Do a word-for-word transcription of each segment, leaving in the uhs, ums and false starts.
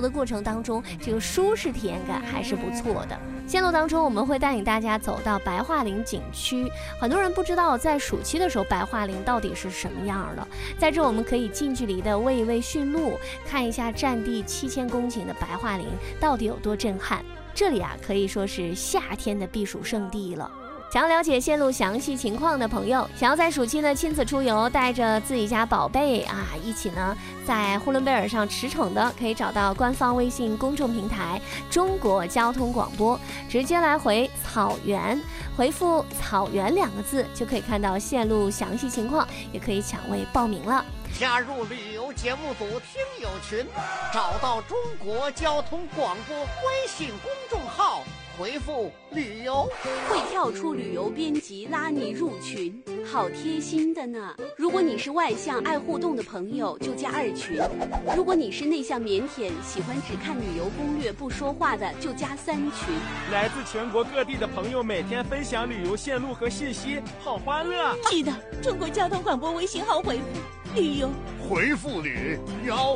的过程当中，这个舒适体验感还是不错的。线路当中我们会带领大家走到白桦林景区，很多人不知道在暑期的时候白桦林到底是什么样的。在这我们可以近距离的喂一喂驯鹿，看一下占地七千公顷的白桦林到底有多震撼。这里啊可以说是夏天的避暑胜地了。想要了解线路详细情况的朋友，想要在暑期呢亲子出游，带着自己家宝贝啊一起呢在呼伦贝尔上驰骋的，可以找到官方微信公众平台中国交通广播，直接来回草原，回复草原两个字就可以看到线路详细情况，也可以抢位报名了。 加入旅游节目组听友群，找到中国交通广播微信公众号，回复旅游， 会跳出旅游编辑拉你入群，好贴心的呢。如果你是外向爱互动的朋友，就加二群；如果你是内向腼腆喜欢只看旅游攻略不说话的，就加三群。 来自全国各地的朋友每天分享旅游线路和信息，好欢乐。 记得中国交通广播微信号回复旅游， 回复旅游。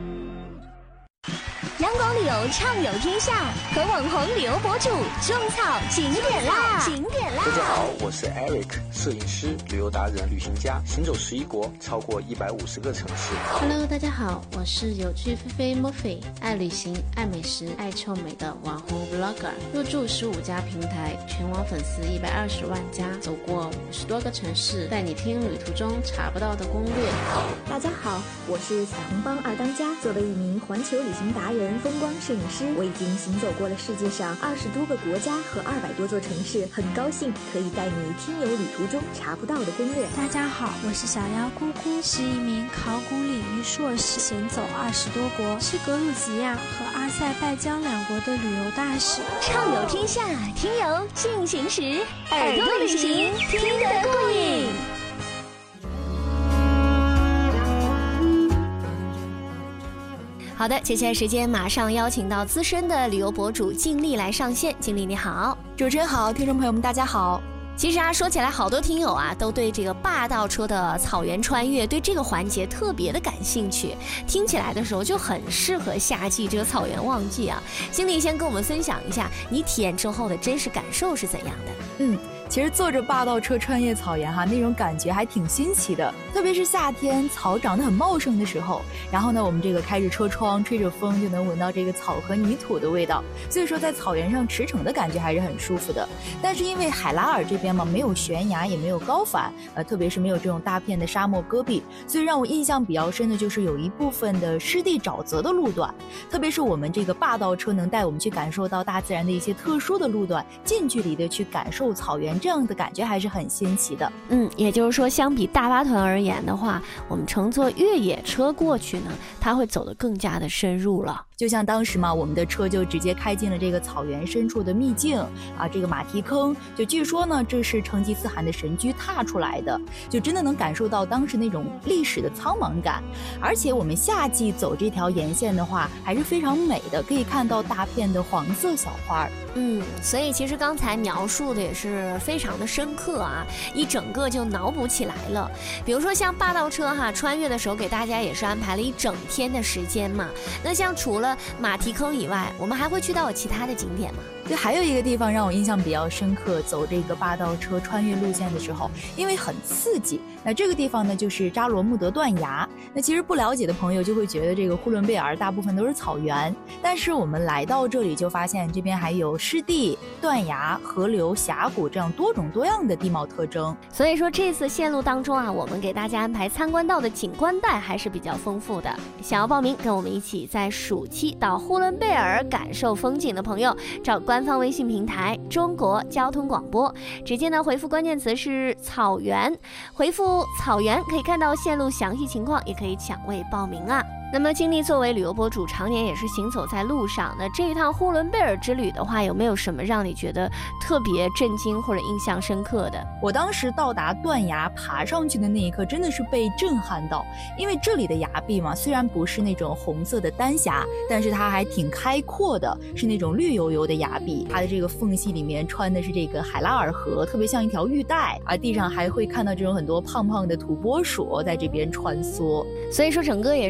阳光旅游畅游天下，和网红旅游博主种草景点啦！景点啦！ 大家好，我是 Eric， 摄影师、旅游达人、旅行家，行走十一国，超过一百五十个城市。 Hello， 大家好，我是有趣菲菲 Murphy， 爱旅行、爱美食、爱臭美的网红 Vlogger， 入驻十五家平台，全网粉丝一百二十万加，走过五十多个城市，带你听旅途中查不到的攻略。 大家好，我是彩虹帮二当家，作为一名环球旅行达人、风光摄影师，我已经行走过了世界上二十多个国家和二百多座城市，很高兴可以带你听友旅途中查不到的攻略。 大家好，我是小妖姑姑，是一名考古领域硕士，行走二十多国，是格鲁吉亚和阿塞拜疆两国的旅游大使。 畅游天下，听友进行时，耳朵旅行听得过瘾。 好的，接下来时间马上邀请到资深的旅游博主静丽来上线。静丽你好。 主持人好，听众朋友们大家好。 其实啊，说起来好多听友啊都对这个霸道车的草原穿越，对这个环节特别的感兴趣，听起来的时候就很适合夏季这个草原旺季啊。经理先跟我们分享一下你体验之后的真实感受是怎样的？ 嗯，其实坐着霸道车穿越草原哈，那种感觉还挺新奇的，特别是夏天草长得很茂盛的时候，然后呢我们这个开着车窗吹着风就能闻到这个草和泥土的味道，所以说在草原上驰骋的感觉还是很舒服的。但是因为海拉尔这边嘛没有悬崖也没有高反，呃，特别是没有这种大片的沙漠戈壁，所以让我印象比较深的就是有一部分的湿地沼泽的路段，特别是我们这个霸道车能带我们去感受到大自然的一些特殊的路段，近距离的去感受草原，这样的感觉还是很新奇的。 嗯，也就是说相比大巴团而言的话，我们乘坐越野车过去呢，它会走得更加的深入了。 就像当时嘛，我们的车就直接开进了这个草原深处的秘境啊，这个马蹄坑，就据说呢这是成吉思汗的神驹踏出来的，就真的能感受到当时那种历史的苍茫感。而且我们夏季走这条沿线的话还是非常美的，可以看到大片的黄色小花。 嗯，所以其实刚才描述的也是非常的深刻啊，一整个就脑补起来了。比如说像霸道车哈，穿越的时候给大家也是安排了一整天的时间嘛。那像除了马蹄坑以外，我们还会去到其他的景点吗？ 就还有一个地方让我印象比较深刻，走这个霸道车穿越路线的时候，因为很刺激，那这个地方呢就是扎罗木德断崖。那其实不了解的朋友就会觉得这个呼伦贝尔大部分都是草原，但是我们来到这里就发现这边还有湿地、断崖、河流、峡谷这样多种多样的地貌特征。 所以说这次线路当中啊，我们给大家安排参观到的景观带还是比较丰富的。想要报名跟我们一起在暑期到呼伦贝尔感受风景的朋友，找官方微信平台中国交通广播，直接呢回复关键词是草原，回复草原可以看到线路详细情况，也可以抢位报名啊。那么经历作为旅游博主常年也是行走在路上，那这一趟呼伦贝尔之旅的话，有没有什么让你觉得特别震惊或者印象深刻的？ 我当时到达断崖爬上去的那一刻真的是被震撼到，因为这里的崖壁嘛，虽然不是那种红色的丹霞，但是它还挺开阔的，是那种绿油油的崖壁，它的这个缝隙里面穿的是这个海拉尔河，特别像一条玉带啊，地上还会看到这种很多胖胖的土拨鼠在这边穿梭。 所以说整个也是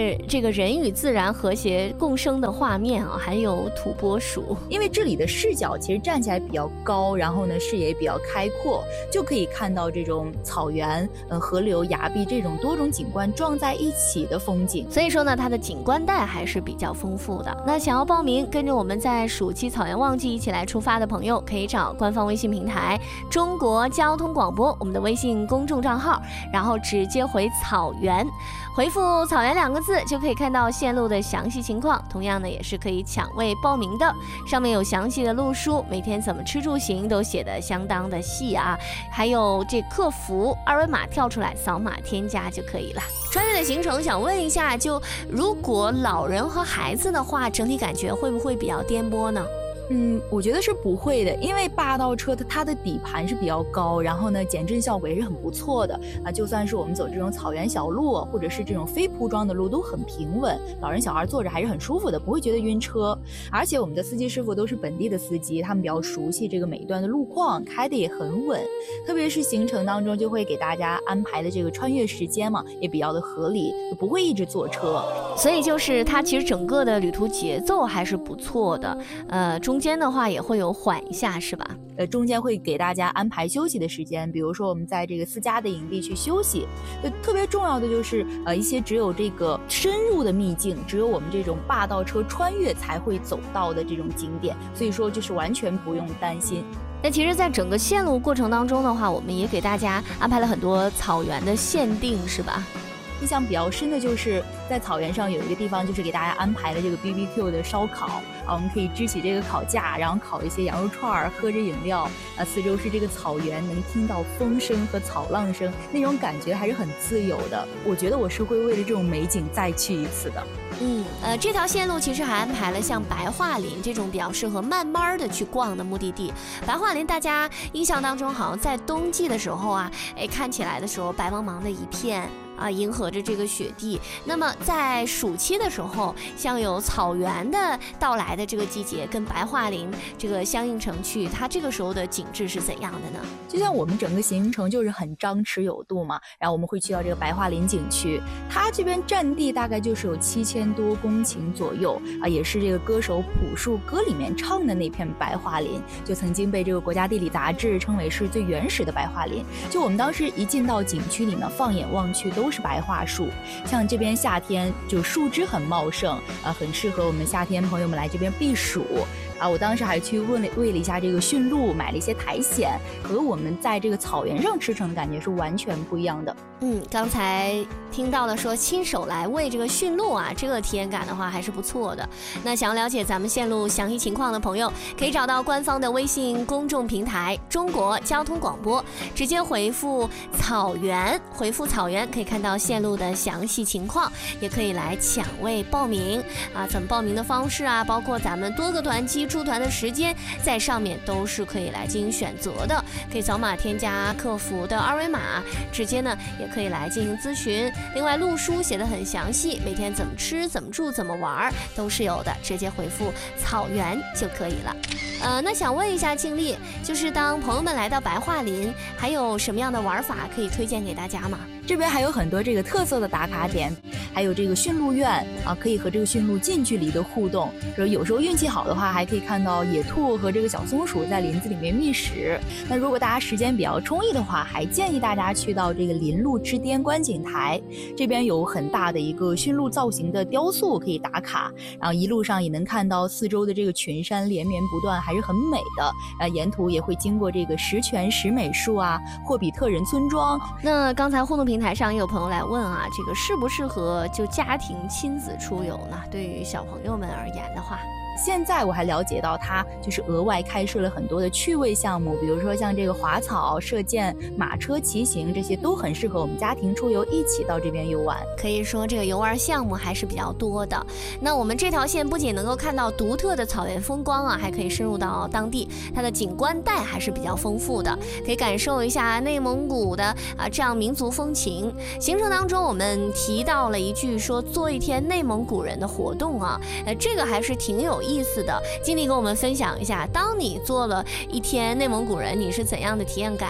是这个人与自然和谐共生的画面啊，还有土拨鼠。 因为这里的视角其实站起来比较高，然后呢视野比较开阔，就可以看到这种草原、呃河流、崖壁这种多种景观撞在一起的风景。 所以说呢，它的景观带还是比较丰富的。那想要报名跟着我们在暑期草原旺季一起来出发的朋友，可以找官方微信平台中国交通广播我们的微信公众账号，然后直接回草原，回复草原两个字就可以看到线路的详细情况。同样呢也是可以抢位报名的，上面有详细的路书，每天怎么吃住行都写得相当的细啊，还有这客服二维码跳出来扫码添加就可以了。穿越的行程想问一下，就如果老人和孩子的话，整体感觉会不会比较颠簸呢？ 嗯，我觉得是不会的，因为霸道车它它的底盘是比较高，然后呢减震效果也是很不错的啊。就算是我们走这种草原小路，或者是这种非铺装的路，都很平稳，老人小孩坐着还是很舒服的，不会觉得晕车。而且我们的司机师傅都是本地的司机，他们比较熟悉这个每一段的路况，开的也很稳。特别是行程当中就会给大家安排的这个穿越时间嘛，也比较的合理，就不会一直坐车。 所以就是它其实整个的旅途节奏还是不错的，呃，中间的话也会有缓一下，是吧？ 呃，中间会给大家安排休息的时间，比如说我们在这个私家的营地去休息。就特别重要的就是呃一些只有这个深入的秘境，只有我们这种霸道车穿越才会走到的这种景点，所以说就是完全不用担心。 那其实在整个线路过程当中的话，我们也给大家安排了很多草原的限定，是吧？ 印象比较深的就是在草原上有一个地方，就是给大家安排了这个 B B Q 的烧烤啊，我们可以支起这个烤架，然后烤一些羊肉串，喝着饮料啊，四周是这个草原，能听到风声和草浪声，那种感觉还是很自由的。我觉得我是会为了这种美景再去一次的。 嗯，呃，这条线路其实还安排了像白桦林这种比较适合慢慢的去逛的目的地。白桦林大家印象当中好像在冬季的时候啊，哎，看起来的时候白茫茫的一片啊，迎合着这个雪地。那么在暑期的时候，像有草原的到来的这个季节，跟白桦林这个相映成趣，它这个时候的景致是怎样的呢？ 就像我们整个行程就是很张弛有度嘛，然后我们会去到这个白桦林景区，它这边占地大概就是有七千多公顷左右啊，也是这个歌手朴树歌里面唱的那片白桦林，就曾经被这个国家地理杂志称为是最原始的白桦林。就我们当时一进到景区里呢，放眼望去都是白桦树，像这边夏天就树枝很茂盛啊，很适合我们夏天朋友们来这边避暑啊。我当时还去问了喂了一下这个驯鹿，买了一些苔藓，和我们在这个草原上吃成的感觉是完全不一样的。 嗯，刚才听到了说亲手来喂这个驯鹿啊，这个体验感的话还是不错的。那想要了解咱们线路详细情况的朋友，可以找到官方的微信公众平台中国交通广播，直接回复草原，回复草原可以看到线路的详细情况，也可以来抢位报名啊。怎么报名的方式啊，包括咱们多个团期出团的时间，在上面都是可以来进行选择的，可以扫码添加客服的二维码，直接呢也可以来进行咨询。另外路书写得很详细，每天怎么吃怎么住怎么玩都是有的，直接回复草原就可以了。呃，那想问一下静丽，就是当朋友们来到白桦林，还有什么样的玩法可以推荐给大家吗？ 这边还有很多这个特色的打卡点，还有这个驯鹿院啊，可以和这个驯鹿近距离的互动。有时候运气好的话，还可以看到野兔和这个小松鼠在林子里面觅食。那如果大家时间比较充裕的话，还建议大家去到这个林鹿之巅观景台，这边有很大的一个驯鹿造型的雕塑可以打卡，然后一路上也能看到四周的这个群山连绵不断，还是很美的。呃，沿途也会经过这个石泉石美术啊、霍比特人村庄。 那刚才互动平台上也有朋友来问啊，这个适不适合就家庭亲子出游呢？对于小朋友们而言的话， 现在我还了解到它就是额外开设了很多的趣味项目，比如说像这个滑草、射箭、马车骑行，这些都很适合我们家庭出游，一起到这边游玩。 可以说这个游玩项目还是比较多的。那我们这条线不仅能够看到独特的草原风光啊，还可以深入到当地，它的景观带还是比较丰富的，可以感受一下内蒙古的啊这样民族风情。行程当中我们提到了一句说做一天内蒙古人的活动啊，呃这个还是挺有意思的。经理跟我们分享一下，当你做了一天内蒙古人，你是怎样的体验感呢？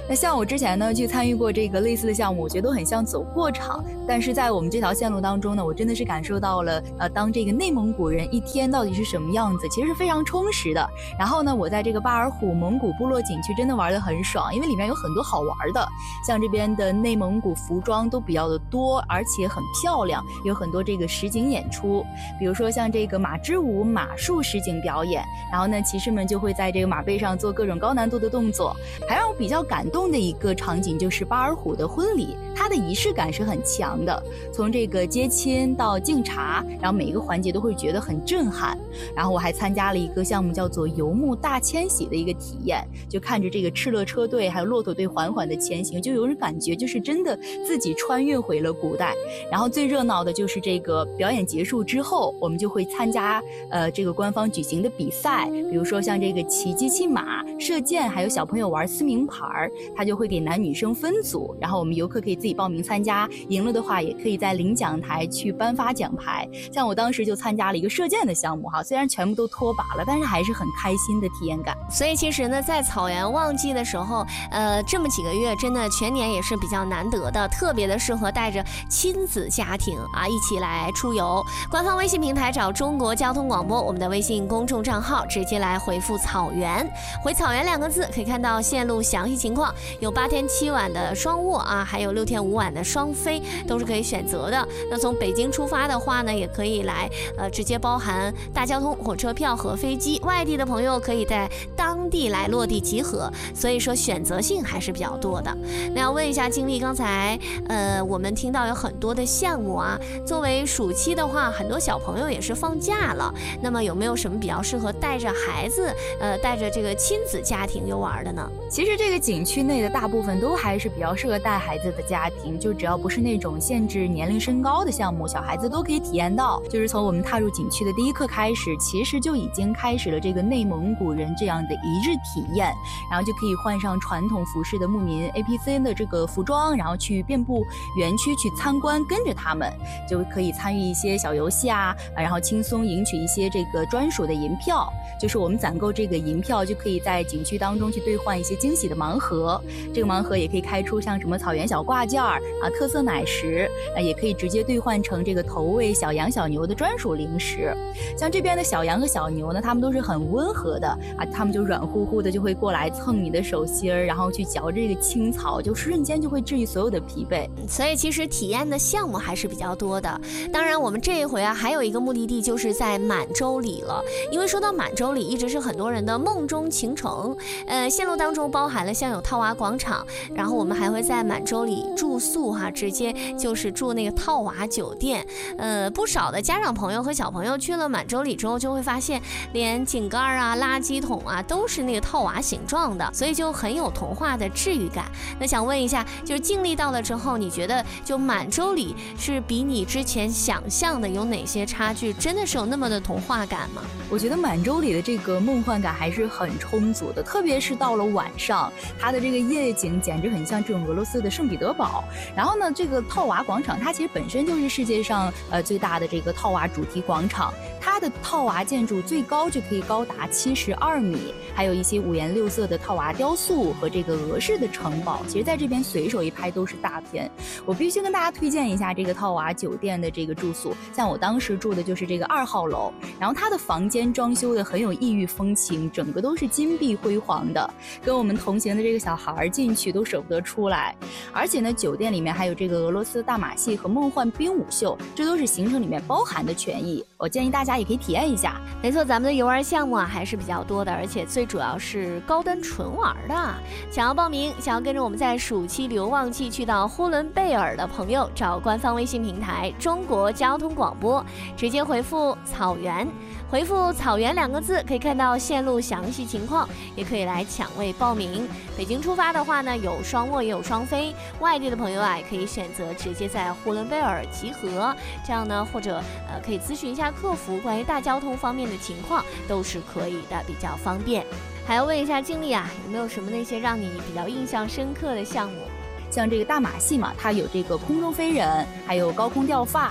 那像我之前呢去参与过这个类似的项目，我觉得都很像走过场，但是在我们这条线路当中呢，我真的是感受到了呃，当这个内蒙古人一天到底是什么样子，其实是非常充实的。然后呢，我在这个巴尔虎蒙古部落景区真的玩得很爽，因为里面有很多好玩的，像这边的内蒙古服装都比较的多，而且很漂亮，有很多这个实景演出，比如说像这个马之舞、马术实景表演，然后呢，骑士们就会在这个马背上做各种高难度的动作。还让我比较感动的一个场景就是巴尔虎的婚礼，它的仪式感是很强的，从这个接亲到敬茶，然后每一个环节都会觉得很震撼。然后我还参加了一个项目叫做游牧大迁徙的一个体验，就看着这个赤勒车队还有骆驼队缓缓的前行，就有种感觉就是真的自己穿越回了古代。然后最热闹的就是这个表演结束之后，我们就会参加呃这个官方举行的比赛，比如说像这个骑机器马、射箭，还有小朋友玩撕名牌，他就会给男女生分组，然后我们游客可以自己报名参加，赢了的话也可以在领奖台去颁发奖牌。像我当时就参加了一个射箭的项目哈，虽然全部都脱靶了，但是还是很开心的体验感。 所以其实呢，在草原旺季的时候，呃，这么几个月真的全年也是比较难得的，特别的适合带着亲子家庭啊一起来出游。官方微信平台找中国交通广播，我们的微信公众账号直接来回复草原，回草原两个字可以看到线路详细情况，有八天七晚的双卧啊，还有六天五晚的双飞，都是可以选择的。那从北京出发的话呢，也可以来呃直接包含大交通、火车票和飞机，外地的朋友可以在当地来落地集合，所以说选择性还是比较多的。那要问一下经历，刚才呃我们听到有很多的项目啊，作为暑期的话，很多小朋友也是放假了，那么有没有什么比较适合带着孩子呃带着这个亲子家庭游玩的呢？ 其实这个景区内的大部分都还是比较适合带孩子的家庭，就只要不是那种限制年龄身高的项目，小孩子都可以体验到。就是从我们踏入景区的第一刻开始，其实就已经开始了这个内蒙古人这样的一日体验，然后就可以换上传统服饰的牧民 A P C 的这个服装，然后去遍布园区去参观，跟着他们就可以参与一些小游戏啊，然后轻松赢取一些这个专属的银票。就是我们攒够这个银票，就可以在景区当中去兑换一些惊喜的盲盒，这个盲盒也可以开出像什么草原小挂件啊、特色奶食啊，也可以直接兑换成这个投喂小羊小牛的专属零食。像这边的小羊和小牛呢，它们都是很温和的啊，它们就软乎乎的就会过来蹭你的手心儿，然后去嚼这个青草，就瞬间就会治愈所有的疲惫。 所以其实体验的项目还是比较多的。当然我们这一回啊，还有一个目的地就是在满洲里了，因为说到满洲里一直是很多人的梦中情城。呃，线路当中包含了像有套娃广场，然后我们还会在满洲里住宿哈，直接就是住那个套娃酒店。呃，不少的家长朋友和小朋友去了满洲里之后，就会发现连井盖啊、垃圾桶啊都是那个套娃形状的，所以就很有童话的治愈感。那想问一下，就是经历到了之后，你觉得就满洲里是比你之前想象的有哪些差距？真的是有那么的童话感吗？ 我觉得满洲里的这个梦幻感还是很充足的，特别是到了晚上，它的这个夜景简直很像这种俄罗斯的圣彼得堡。然后呢，这个套娃广场它其实本身就是世界上呃最大的这个套娃主题广场，它的套娃建筑最高就可以高达七十二米，还有一些五颜六色的套娃雕塑和这个俄式的城堡，其实在这边随手一拍都是大片。我必须跟大家推荐一下这个套娃酒店的这个住宿，像我当时住的就是这个二号楼，然后它的房间装修的很有异域风情，整个都是金碧辉煌的，跟我们同行的这个小孩进去都舍不得出来。而且呢，酒店里面还有这个俄罗斯大马戏和梦幻冰舞秀，这都是行程里面包含的权益，我建议大家也可以体验一下。 没错，咱们的游玩项目啊还是比较多的，而且最主要是高端纯玩的。想要报名，想要跟着我们在暑期旅游旺季去到呼伦贝尔的朋友，找官方微信平台中国交通广播，直接回复草原，回复草原两个字，可以看到线路详细情况，也可以来抢位报名。北京出发的话呢，有双卧也有双飞，外地的朋友啊也可以选择直接在呼伦贝尔集合，这样呢或者呃可以咨询一下客服关于大交通方面的情况，都是可以的，比较方便。还要问一下经理啊，有没有什么那些让你比较印象深刻的项目？ 像这个大马戏嘛，它有这个空中飞人，还有高空掉发，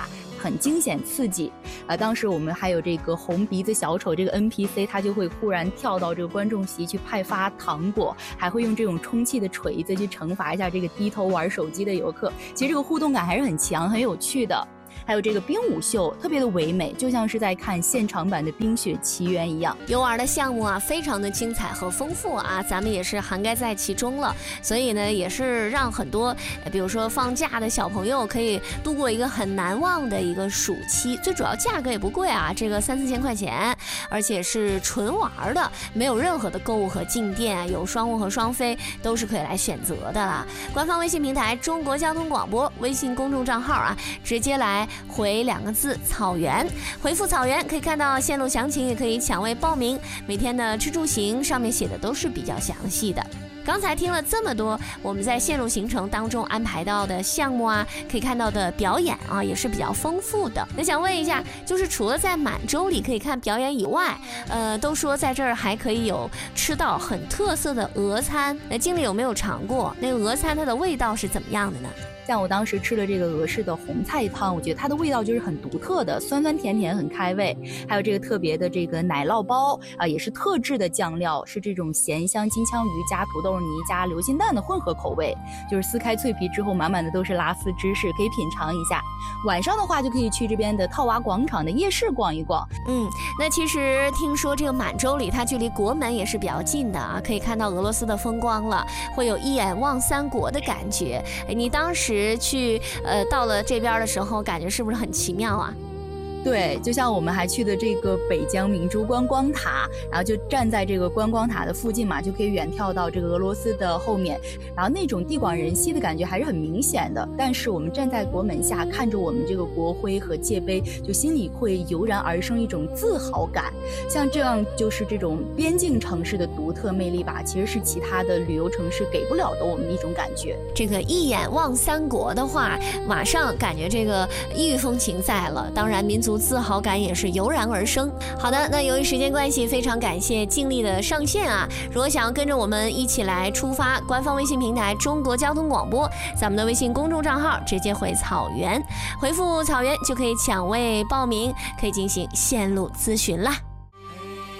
很惊险刺激。呃，当时我们还有这个红鼻子小丑这个 N P C， 他就会忽然跳到这个观众席去派发糖果，还会用这种充气的锤子去惩罚一下这个低头玩手机的游客。其实这个互动感还是很强，很有趣的。还有这个冰舞秀特别的唯美，就像是在看现场版的冰雪奇缘一样。 游玩的项目啊非常的精彩和丰富啊，咱们也是涵盖在其中了，所以呢也是让很多比如说放假的小朋友可以度过一个很难忘的一个暑期。最主要价格也不贵啊，这个三四千块钱，而且是纯玩的，没有任何的购物和进店，有双卧和双飞都是可以来选择的啦。官方微信平台中国交通广播微信公众账号啊，直接来回两个字草原，回复草原可以看到线路详情，也可以抢位报名。每天的吃住行上面写的都是比较详细的。刚才听了这么多我们在线路行程当中安排到的项目啊，可以看到的表演啊也是比较丰富的。那想问一下，就是除了在满洲里可以看表演以外，呃，都说在这儿还可以有吃到很特色的俄餐，那经理有没有尝过？那个俄餐它的味道是怎么样的呢？ 像我当时吃了这个俄式的红菜汤，我觉得它的味道就是很独特的，酸酸甜甜很开胃。还有这个特别的这个奶酪包啊、呃，也是特制的酱料，是这种咸香金枪鱼加土豆泥加流心蛋的混合口味，就是撕开脆皮之后满满的都是拉丝芝士，可以品尝一下。晚上的话就可以去这边的套娃广场的夜市逛一逛。 嗯，那其实听说这个满洲里它距离国门也是比较近的啊，可以看到俄罗斯的风光了，会有一眼望三国的感觉。你当时去呃到了这边的时候，感觉是不是很奇妙啊？ 对，就像我们还去的这个北疆明珠观光塔，然后就站在这个观光塔的附近嘛，就可以远眺到这个俄罗斯的后面，然后那种地广人稀的感觉还是很明显的。但是我们站在国门下，看着我们这个国徽和界碑，就心里会油然而生一种自豪感。像这样就是这种边境城市的独特魅力吧，其实是其他的旅游城市给不了的我们的一种感觉。 这个一眼望三国的话，马上感觉这个异域风情在了，当然民族自豪感也是油然而生。好的，那由于时间关系，非常感谢静丽的上线啊！如果想要跟着我们一起来出发，官方微信平台中国交通广播，咱们的微信公众账号直接回草原，回复草原就可以抢位报名，可以进行线路咨询啦。